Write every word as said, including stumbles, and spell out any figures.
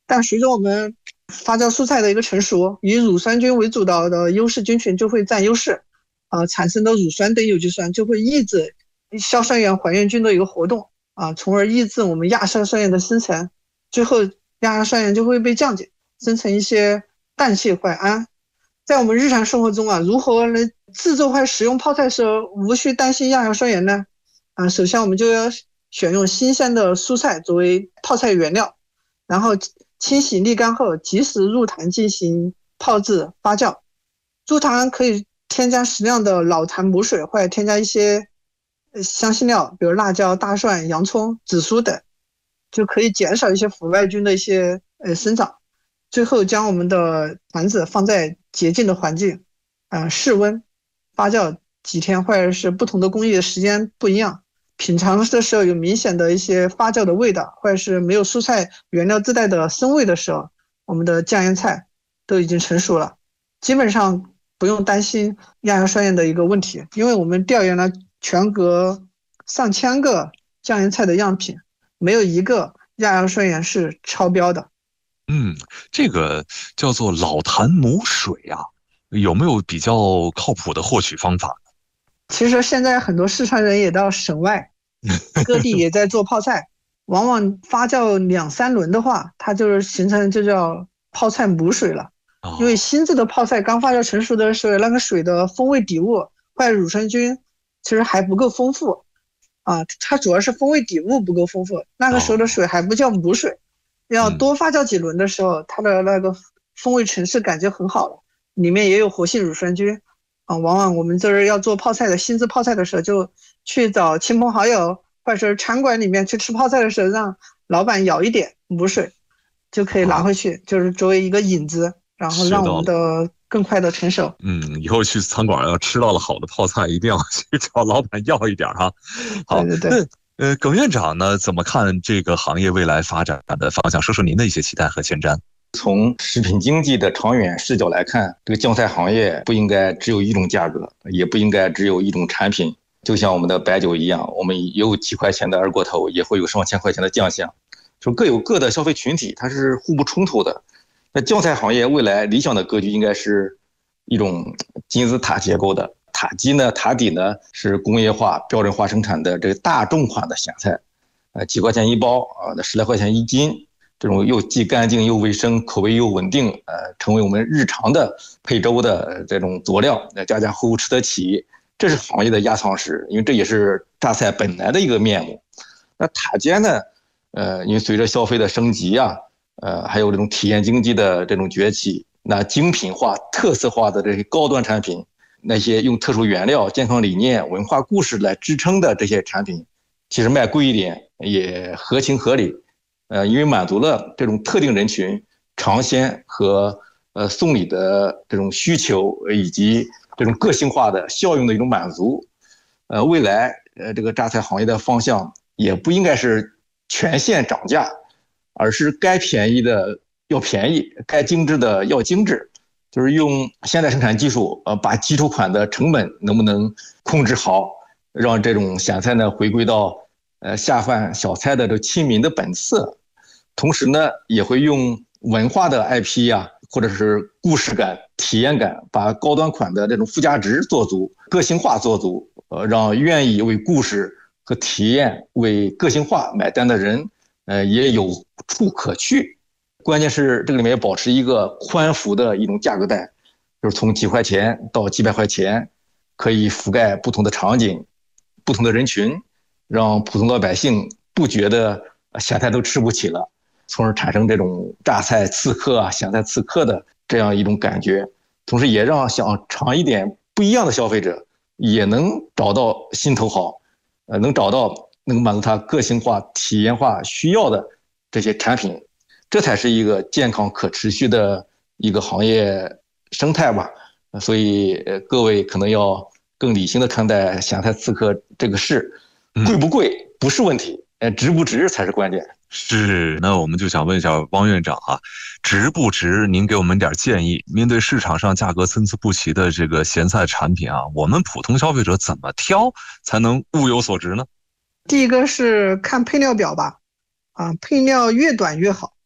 但随着我们发酵蔬菜的一个成熟，以乳酸菌为主导的优势菌群就会占优势，呃，产生的乳酸等有机酸就会抑制硝酸盐还原菌的一个活动啊，从而抑制我们亚硝酸盐的生成，最后亚硝酸盐就会被降解，生成一些氮气坏胺。在我们日常生活中啊，如何能制作或使用泡菜时无需担心亚硝酸盐呢？啊，首先我们就要选用新鲜的蔬菜作为泡菜原料，然后清洗沥干后及时入坛进行泡制发酵。入坛可以添加适量的老坛母水，或者添加一些香辛料，比如辣椒、大蒜、洋葱、紫苏等，就可以减少一些腐败菌的一些呃生长。最后将我们的坛子放在洁净的环境，呃，室温发酵几天，或者是不同的工艺的时间不一样，品尝的时候有明显的一些发酵的味道，或者是没有蔬菜原料自带的生味的时候，我们的酱腌菜都已经成熟了，基本上不用担心亚硝酸盐的一个问题，因为我们调研了全国上千个酱腌菜的样品，没有一个亚硝酸盐是超标的。 嗯，这个叫做老坛母水啊，有没有比较靠谱的获取方法？ 其实现在很多四川人也到省外，各地也在做泡菜，往往发酵两三轮的话，它就是形成就叫泡菜母水了。 哦、 因为新制的泡菜刚发酵成熟的时候，那个水的风味底物或者乳酸菌其实还不够丰富啊，它主要是风味底物不够丰富，那个时候的水还不叫母水。要多发酵几轮的时候，它的那个风味层次感就很好了，里面也有活性乳酸菌啊。往往我们这儿要做泡菜的新制泡菜的时候，就去找亲朋好友，或者是餐馆里面去吃泡菜的时候，让老板舀一点母水，就可以拿回去，就是作为一个引子，然后让我们的更快的成熟。 嗯，以后去餐馆要吃到了好的泡菜，一定要去找老板要一点哈。好， 对对对。 呃，耿院长呢，怎么看这个行业未来发展的方向？说说您的一些期待和前瞻。 从食品经济的长远视角来看，这个酱菜行业不应该只有一种价格，也不应该只有一种产品。就像我们的白酒一样，我们也有几块钱的二锅头，也会有上千块钱的酱香，就各有各的消费群体，它是互不冲突的。那酱菜行业未来理想的格局应该是一种金字塔结构的。塔基呢，塔底呢是工业化、标准化生产的这个大众款的咸菜，呃，几块钱一包啊，那十来块钱一斤，这种又既干净又卫生，口味又稳定，呃，成为我们日常的配粥的这种佐料，家家户户吃得起，这是行业的压舱石，因为这也是榨菜本来的一个面目。那塔尖呢，呃，因为随着消费的升级啊，呃，还有这种体验经济的这种崛起，那精品化、特色化的这些高端产品。那些用特殊原料、健康理念、文化故事来支撑的这些产品，其实卖贵一点也合情合理。呃，因为满足了这种特定人群尝鲜和呃送礼的这种需求，以及这种个性化的效用的一种满足。呃，未来呃这个榨菜行业的方向也不应该是全线涨价，而是该便宜的要便宜，该精致的要精致。就是用现代生产技术，呃，把基础款的成本能不能控制好，让这种咸菜呢回归到呃下饭小菜的这亲民的本色，同时呢，也会用文化的 I P 呀、啊，或者是故事感、体验感，把高端款的这种附加值做足，个性化做足，呃，让愿意为故事和体验、为个性化买单的人，呃，也有处可去。关键是这个里面要保持一个宽幅的一种价格带，就是从几块钱到几百块钱，可以覆盖不同的场景、不同的人群，让普通老百姓不觉得咸菜都吃不起了，从而产生这种榨菜刺客啊、咸菜刺客的这样一种感觉。同时也让想尝一点不一样的消费者也能找到心头好，呃，能找到能满足他个性化、体验化需要的这些产品。这才是一个健康可持续的一个行业生态吧，所以各位可能要更理性的看待咸菜刺客这个事，贵不贵不是问题，值不值才是关键。 是，那我们就想问一下汪院长啊，值不值？您给我们点建议。面对市场上价格参差不齐的这个咸菜产品啊，我们普通消费者怎么挑才能物有所值呢？ 第一个是看配料表吧，啊，配料越短越好。